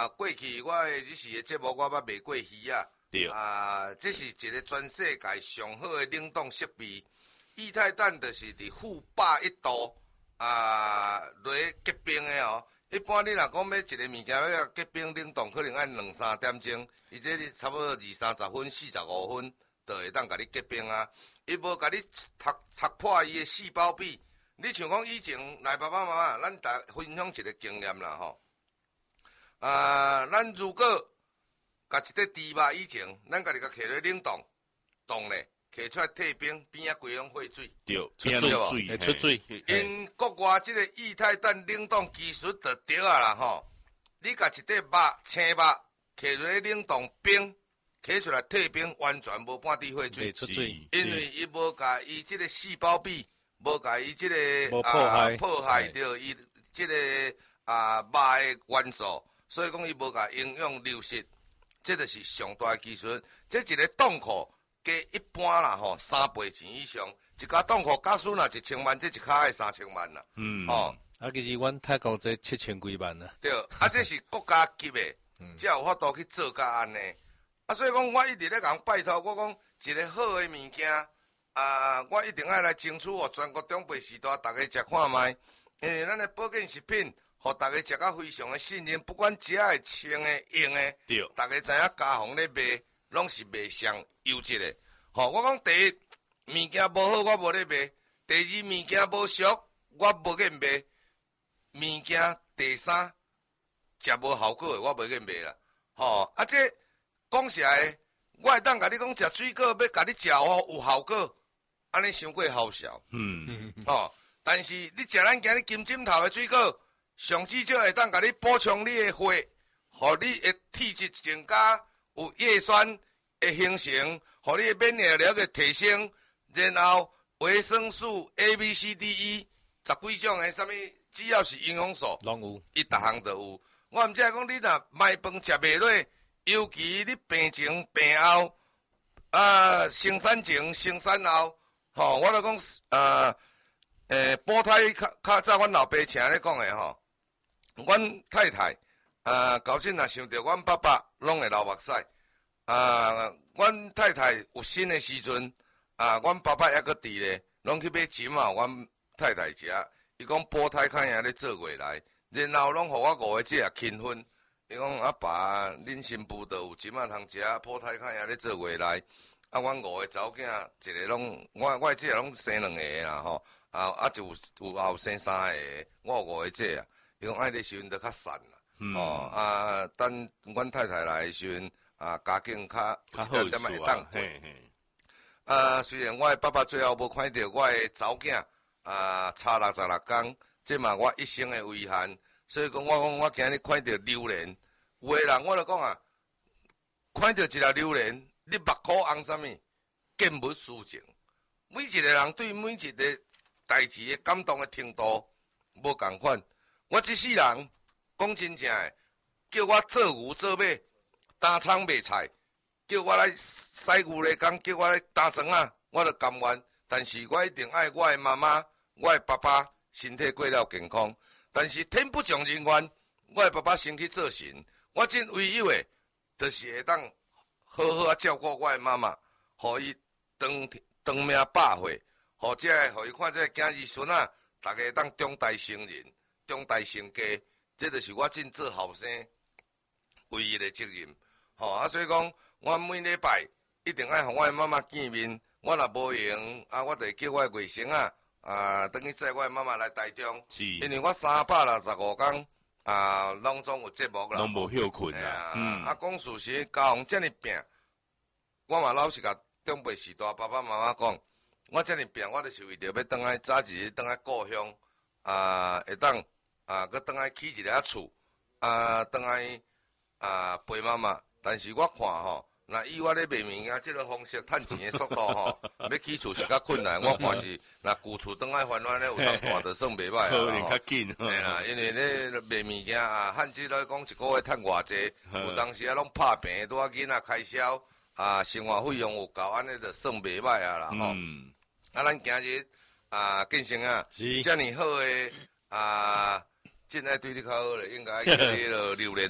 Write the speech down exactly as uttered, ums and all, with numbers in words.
啊，过去我的日时的节目我捌卖过鱼啊， 对啊，这是一个全世界上好的冷冻设备。液态氮就是伫负百一度啊，落结冰的哦。一般你若讲要一个物件要结冰冷冻，可能要两三点钟，伊这差不多二三十分、四十五分，就会当甲你结冰啊。伊无甲你拆拆破伊的细胞壁。你像讲以前来爸爸妈妈，咱大分享一个经验啦吼。啊，咱如果甲一块猪肉以前，咱家己甲摕咧冷冻冻咧，摕出来退冰，边仔规拢血水。 对， 出水，会出水。 因国外即个液态氮冷冻技术就对啊啦吼。你甲一块肉青肉摕落去冷冻冰，摕出来退冰，完全无半滴血水。 出水， 因为伊无甲伊即个细胞壁，无甲伊即个无破坏破坏着伊即个啊肉的元素，所以讲伊无甲营养流失，这就是上大的技术。这一个冻库加一般啦吼，三倍钱以上，一家冻库假使若一千万，这一卡要三千万啦。 嗯， 哦， 啊，其实阮泰国这七千几万啦。 对，啊，这是国家级的，才有法度去做甲安尼。啊，所以讲我一直咧讲拜托，我讲一个好的物件。啊！我一定要来争取，互全国中北时代大家食看卖，因为咱的保健食品，互大家食到非常的信任，不管食的、穿的、用的， 对， 大家知影家行咧卖，拢是卖上优质的。吼，我讲第一，物件无好我无咧卖；第二，物件无俗我无愿卖；物件第三，食无效果的我无愿卖啦。吼，啊这讲实在，我会当甲你讲食水果，要甲你食哦有效果。安尼伤过好笑， 嗯， 哦，但是你食咱今日金针头的水果，上至少会当甲你补充你的血，互你的体质增加，有叶酸的形成，互你的免疫力的提升，然后维生素 A、B、C、D、E 十几种的什么，只要是营养素， 拢有， 伊逐项都有。我毋知讲你若麦饭食袂落，尤其你病前病后，啊，生产前、生产后。吼、哦，我著讲，呃，诶，保胎较较早，阮老爸请咧讲诶吼，阮太太，啊，高阵若想着阮爸爸，拢会流目屎。啊，阮太太有生诶时阵，啊，阮爸爸还佫伫咧，拢去买针啊，阮太太食。伊讲保胎较赢咧做过来，然后拢互我五个姐轻分。伊讲阿爸，恁新妇都有针啊通食，保胎较赢咧做过来。啊，阮五个查某囝，一个拢，我我即个拢生两个啦吼，啊啊就有有后生三个，我有五个姐啊，伊讲爱的时阵就较散啦， 嗯、 哦啊，等阮太太来的时阵，啊家境较较好点会啊， 当嘿嘿， 啊，虽然我的爸爸最后无看到我的查某囝，啊差六十六工，这嘛我一生的遗憾，所以讲我讲我今日看到榴莲，有个人我就讲啊，看到一粒榴莲。你目眶红啥物？见物思情。每一个人对每一个代志的感动的程度无共款。我一世人讲真正的，叫我做牛做马，打仓卖菜，叫我来洗牛来工，叫我来打庄啊，我就甘愿。但是我一定爱我的妈妈、我的爸爸身体过了健康。但是天不从人愿，我的爸爸先去做神，我真唯有的，就是会当。好好啊照顾我的妈妈，互伊长长命百岁，或者互伊看这个囝儿孙啊，大家当中大成人、中大成家，这就是我真做后生唯一的责任。吼啊，所以讲，我每礼拜一定爱互我的妈妈见面。我若无闲啊，我就叫我的外甥啊，啊，等于载我的妈妈来台中，因为我三百六十五天。啊，拢总有节目啦， 拢无休困啦。 嗯，啊，讲事实，家红遮尔拼，我嘛老实甲中辈时代爸爸妈妈讲，我遮尔拼，我就是为着要倒来早一日倒来故乡，啊，会当啊，佮倒来起一个厝，啊，倒来啊陪妈妈。但是我看吼，若以我咧卖物件即个方式趁钱的速度吼，要起厝是较困难。我看是，若旧厝倒来翻翻咧，有当大就算袂歹可啦。 能较紧， 嘿啦，因为咧卖物件啊，汉子来讲一个月趁偌济，有当时啊拢拍病，拄啊囡仔开销啊，生活费用有够，安尼就算袂歹啊啦吼。 嗯， 啊，咱今日啊，建成啊，遮尔好诶啊，真爱对你较好咧，应该叫你了榴莲。